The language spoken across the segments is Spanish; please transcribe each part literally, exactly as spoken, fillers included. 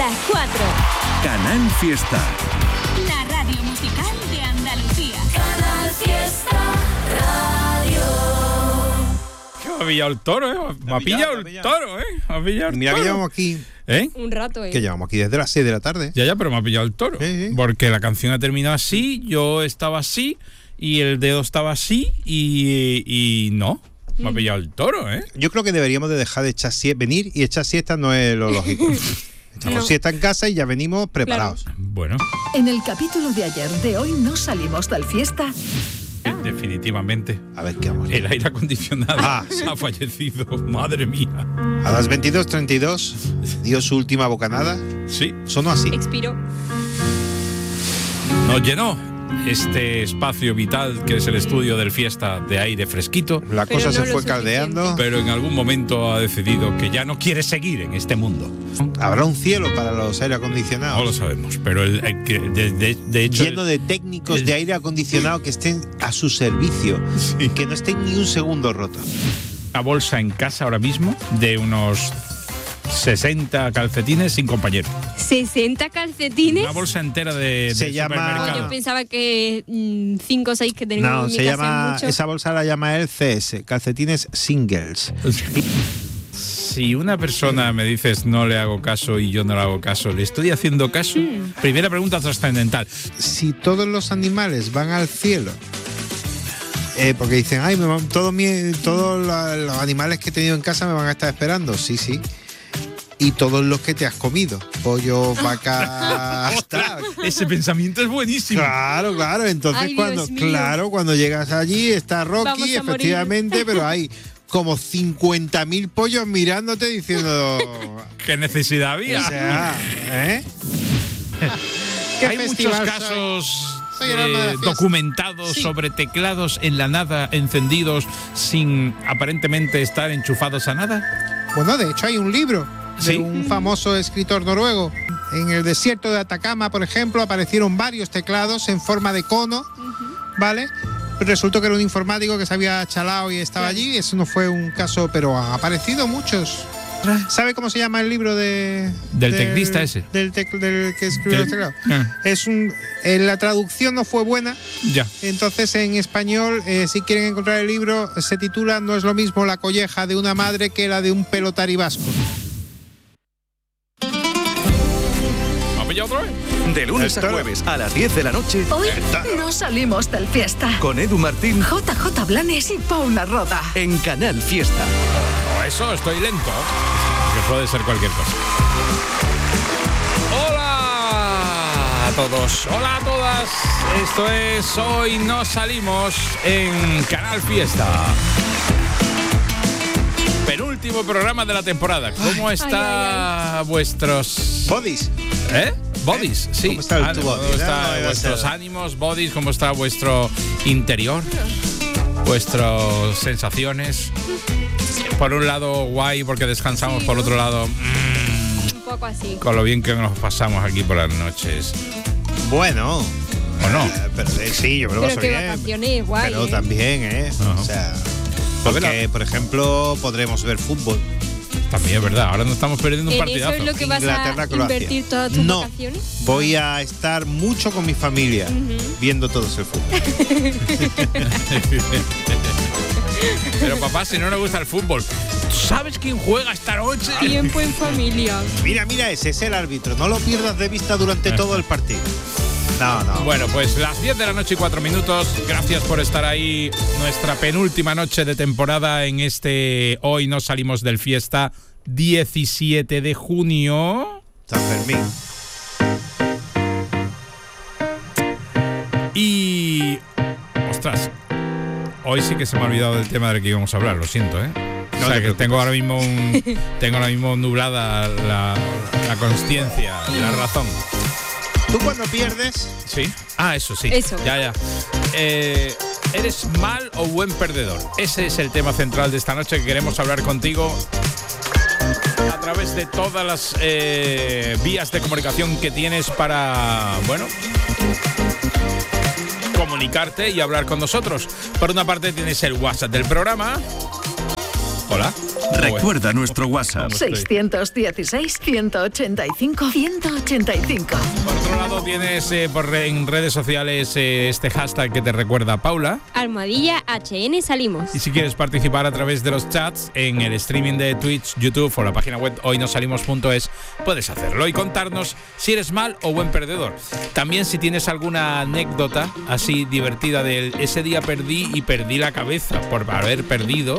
las cuatro. Canal Fiesta. La radio musical de Andalucía. Canal Fiesta Radio. Me ha pillado el toro, ¿eh? Me ha pillado el toro, ¿eh? Me ha pillado el Mira toro. que llevamos aquí. ¿Eh? Un rato, ¿eh? Que llevamos aquí desde las seis de la tarde. Ya, ya, pero me ha pillado el toro. Sí, sí. Porque la canción ha terminado así, yo estaba así, y el dedo estaba así, y, y no. Me ha pillado el toro, ¿eh? Yo creo que deberíamos de dejar de echar siesta, venir y echar siesta no es lo lógico. Echamos No. siesta en casa y ya venimos preparados. Bueno, En el capítulo de ayer de Hoy no salimos del fiesta. definitivamente. A ver qué vamos. El aire acondicionado Ah, sí. ha fallecido, madre mía. A las veintidós treinta y dos dio su última bocanada. Sí, Sonó así. Expiró. nos llenó este espacio vital que es el estudio del Fiesta de aire fresquito, La Pero cosa no se lo fue suficiente. caldeando. pero en algún momento ha decidido que ya no quiere seguir en este mundo. Habrá un cielo para los aire No lo acondicionados. sabemos, pero el, el que de, de- de hecho Lleno de técnicos de aire acondicionado que estén a su servicio. Sí. Que no estén ni un segundo rotos. una bolsa en casa ahora mismo de unos sesenta calcetines sin compañero. ¿sesenta calcetines? Una bolsa entera de, Se de llama- Oh, supermercado. yo pensaba que cinco o seis que tenemos No, en mi se casa llama. es mucho. Esa bolsa la llama él C S, calcetines singles. Si una persona me dices no le hago caso y yo no le hago caso, ¿le estoy haciendo caso? Primera pregunta trascendental. Si todos los animales van al cielo, eh, porque dicen, ay, me van- todos mi- todos la- los animales que he tenido en casa me van a estar esperando. Sí, sí. Y todos los que te has comido, pollo, vaca, hasta. Ese pensamiento es buenísimo. Claro, claro. Entonces Ay, Dios cuando, mío. claro, cuando llegas allí está Vamos Rocky, a morir. efectivamente, pero hay como cincuenta mil pollos mirándote diciendo, ¿Qué necesidad había? o sea, ¿eh? ¿Qué Hay muchos festival soy? casos Soy el alma de la eh, fiesta. documentados Sí. sobre teclados en la nada encendidos sin aparentemente estar enchufados a nada. Bueno, de hecho hay un libro de ¿Sí? un famoso escritor noruego. En el desierto de Atacama, por ejemplo, aparecieron varios teclados en forma de cono, ¿vale? Resultó que era un informático que se había chalado y estaba allí. Eso no fue un caso, pero han aparecido muchos. ¿Sabe cómo se llama el libro de Del teclista ese. Del, tec- del que escribió Del- el teclado. Ah, Es un, en la traducción no fue buena. ya. Entonces, en español, eh, si quieren encontrar el libro, se titula No es lo mismo la colleja de una madre que la de un pelotari vasco. ¿Me ha pillado otra vez? De lunes a El toro. jueves a las diez de la noche Hoy no salimos del fiesta. con Edu Martín J J Blanes y Paula Roda. en Canal Fiesta. O eso, estoy lento. Que puede ser cualquier cosa. Hola a todos. Hola a todas. Esto es Hoy no salimos en Canal Fiesta. Penúltimo programa de la temporada. ¿Cómo está ay, vuestros Bodies. ¿Eh? Bodies, sí. ¿Cómo está el Ánimo, tu body? ¿Cómo No, están no iba a vuestros ser. ánimos, bodies? ¿Cómo está vuestro interior? Vuestras sensaciones. Por un lado, guay porque descansamos. Sí, por ¿no? otro lado, mm, Un poco así. con lo bien que nos pasamos aquí por las noches. Bueno. ¿O no? Eh, pero, eh, sí, yo me lo Pero paso qué bien. vacaciones, guay. Pero ¿eh? también, ¿eh? Ajá. O sea, Porque porque, por ejemplo, podremos ver fútbol. También es verdad. Ahora nos estamos perdiendo un ¿En eso partidazo. es lo que vas a Inglaterra-Croacia. invertir todas tus No. vacaciones? Voy a estar mucho con mi familia viendo todos el fútbol. Pero papá, si no nos gusta el fútbol, ¿tú sabes quién juega esta noche? Tiempo en familia. Mira, mira, ese es el árbitro. No lo pierdas de vista durante todo el partido. No, no. Bueno, pues las diez de la noche y cuatro minutos. Gracias por estar ahí. Nuestra penúltima noche de temporada en este Hoy no salimos del fiesta diecisiete de junio. San Fermín. Y... ostras, hoy sí que se me ha olvidado del tema del que íbamos a hablar, lo siento, ¿eh? No o sea, te que preocupes. tengo ahora mismo un, tengo ahora mismo nublada la, la consciencia y la razón. Tú cuando pierdes, Sí. Ah, eso sí. Eso. Ya, ya. Eh, ¿Eres mal o buen perdedor? Ese es el tema central de esta noche que queremos hablar contigo a través de todas las eh, vías de comunicación que tienes para, bueno, comunicarte y hablar con nosotros. Por una parte tienes el WhatsApp del programa. Hola. Recuerda nuestro WhatsApp. seiscientos dieciséis, ciento ochenta y cinco, ciento ochenta y cinco. Por otro lado, tienes eh, por re- en redes sociales eh, este hashtag que te recuerda Paula. Almohadilla H N salimos. Y si quieres participar a través de los chats en el streaming de Twitch, YouTube o la página web hoynosalimos punto es, puedes hacerlo y contarnos si eres mal o buen perdedor. También si tienes alguna anécdota así divertida de ese día perdí y perdí la cabeza por haber perdido,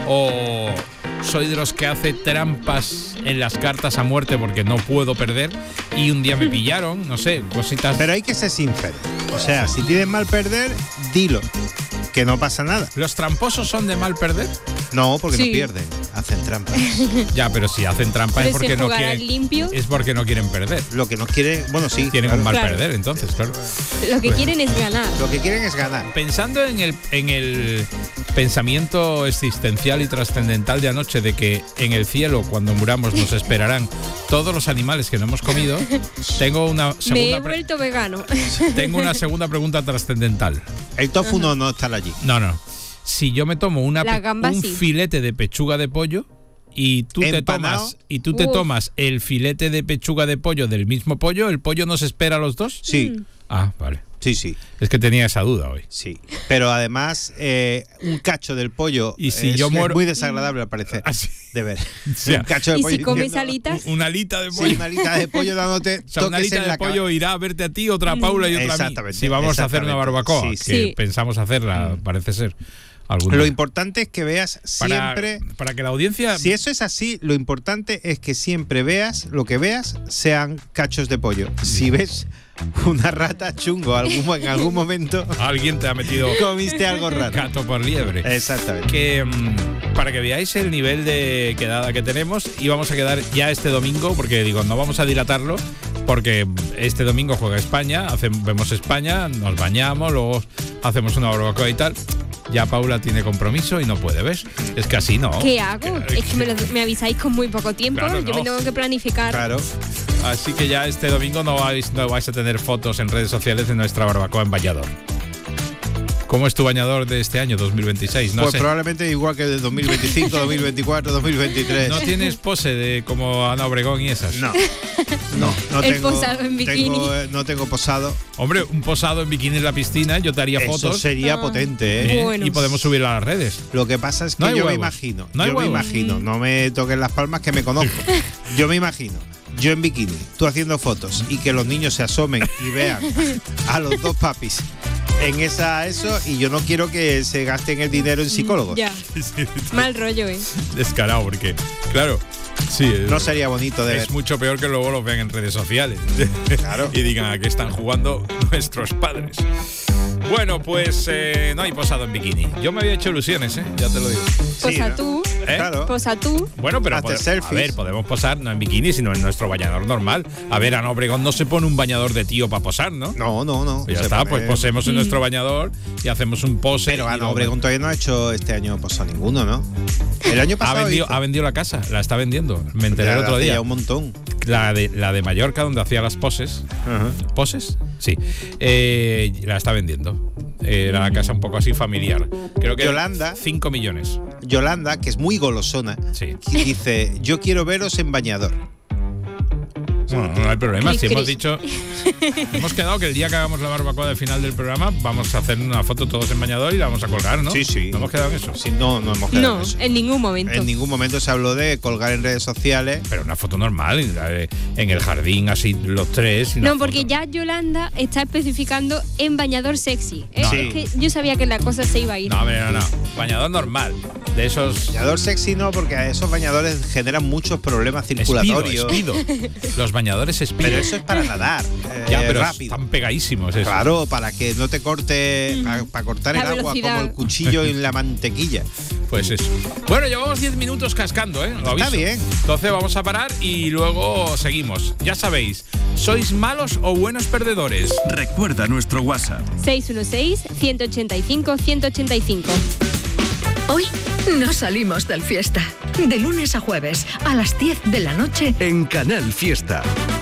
o soy de los que hace trampas en las cartas a muerte porque no puedo perder y un día me pillaron, no sé, cositas. Pero hay que ser sincero. O sea, si tienes mal perder, dilo. Que no pasa nada. ¿Los tramposos son de mal perder? No, porque Sí. no pierden. Hacen trampas. Ya, pero si hacen trampa es Pero porque si no jugarán quieren. limpio, Es porque no quieren perder. Lo que no quieren, bueno, sí. Tienen claro. un mal Claro. perder, entonces, claro. lo que quieren es ganar. Lo que quieren es ganar. Pensando en el, en el pensamiento existencial y trascendental de anoche de que en el cielo, cuando muramos, nos esperarán todos los animales que no hemos comido, tengo una Me he segunda, pre- vuelto vegano. tengo una segunda pregunta trascendental. El tofu no, no está allí. No, no. Si yo me tomo una, La pe- gamba un sí. filete de pechuga de pollo y tú te Empanado. tomas y tú te Uf. tomas el filete de pechuga de pollo del mismo pollo, ¿el pollo nos espera a los dos? Sí, Ah, vale. sí, sí, Es que tenía esa duda hoy. sí. Pero además, eh, un cacho del pollo Y si es, yo es muero- muy desagradable al parecer. Así. De ver. sea, un cacho de Y pollo si comes diciendo- alitas, Una alita de Sí, pollo. una alita de pollo dándote O sea, una toques alita en de la pollo cabeza. irá a verte a ti, otra a Paula y otra a mí. Exactamente, Si vamos a hacer una exactamente. barbacoa, Sí, que sí. pensamos hacerla, parece ser. Algún Lo día. importante es que veas para, siempre. para que la audiencia. Si eso es así, lo importante es que siempre veas, lo que veas, sean cachos de pollo. Si ves una rata chungo algún, en algún momento, Alguien te ha metido comiste algo raro. gato por liebre. Exactamente. Que mm, para que veáis el nivel de quedada que tenemos, y vamos a quedar ya este domingo, porque digo, no vamos a dilatarlo, porque este domingo juega España, hacemos, vemos España, nos bañamos, luego hacemos una barbacoa y tal. Ya Paula tiene compromiso y no puede, ¿ves? Es que así no. ¿qué hago? Es que me, lo- me avisáis con muy poco tiempo. Claro, Yo no. me tengo que planificar. Claro. Así que ya este domingo no vais, no vais a tener fotos en redes sociales de nuestra barbacoa en Vallador. ¿Cómo es tu bañador de este año, dos mil veintiséis? No Pues sé. probablemente igual que de dos mil veinticinco, dos mil veinticuatro, dos mil veintitrés. ¿No tienes pose de como Ana Obregón y esas? No. No, no El tengo. posado en bikini. tengo, eh, no tengo posado. Hombre, un posado en bikini en la piscina, yo te haría Eso fotos. sería Ah. potente, ¿eh? ¿eh? Bueno. Y podemos subirla a las redes. Lo que pasa es que No hay yo me huevos. imagino. No hay yo me huevos. imagino. No me toquen las palmas que me conozco. Yo me imagino. Yo en bikini, tú haciendo fotos y que los niños se asomen y vean a los dos papis en esa eso, y yo no quiero que se gasten el dinero en psicólogos. Ya, mal rollo, ¿eh? Descarado, porque, claro, sí, es, No sería bonito de ver. es mucho peor que luego los vean en redes sociales. Claro. Y digan a qué están jugando nuestros padres. Bueno, pues eh, no hay posado en bikini. Yo me había hecho ilusiones, ¿eh? Ya te lo digo. Posa ¿no? tú, ¿Eh? Claro. posa tú. Bueno, pero Hazte pode- a selfies. ver, podemos posar no en bikini, sino en nuestro bañador normal. A ver, Ana Obregón no se pone un bañador de tío para posar, ¿no? No, no, no. Pues ya Se está, pone- pues posemos en nuestro bañador y hacemos un pose. Pero y Ana lo- Obregón todavía no ha hecho este año posado ninguno, ¿no? El año ha pasado vendido, hizo. ha vendido la casa, la está vendiendo. Me enteré el Ya otro hace día. ya un montón. La de, la de Mallorca, donde hacía las poses. ¿Poses? Sí. Eh, la está vendiendo. Era una casa un poco así familiar. Creo que Yolanda. cinco millones. Yolanda, que es muy golosona, Sí. y dice: yo quiero veros en bañador. Bueno, no hay problema. Cri, Si hemos cri. dicho. Hemos quedado que el día que hagamos la barbacoa del final del programa vamos a hacer una foto todos en bañador y la vamos a colgar, ¿no? Sí, sí. ¿No hemos quedado en eso? Sí, no, no hemos quedado No, en eso. en ningún momento. En ningún momento se habló de colgar en redes sociales. Pero una foto normal, la de- en el jardín, así los tres. y una No, porque foto. ya Yolanda está especificando en bañador sexy. ¿eh? Sí. Es que yo sabía que la cosa se iba a ir. No, hombre, no, no. Bañador normal. De esos. Bañador sexy no, porque a esos bañadores generan muchos problemas Espido, circulatorios. espido. Los bañadores espido. Pero eso es para nadar. eh, ya, pero rápido. están pegadísimos eso. Claro, para que no te corte, pa- para cortar el La agua velocidad. como el cuchillo en la mantequilla. Pues eso. Bueno, llevamos diez minutos cascando, ¿eh? Lo aviso. Está bien. Entonces vamos a parar y luego seguimos. Ya sabéis, ¿sois malos o buenos perdedores? Recuerda nuestro WhatsApp. seis uno seis, uno ocho cinco, uno ocho cinco. Hoy no salimos del fiesta. De lunes a jueves a las diez de la noche. En Canal Fiesta.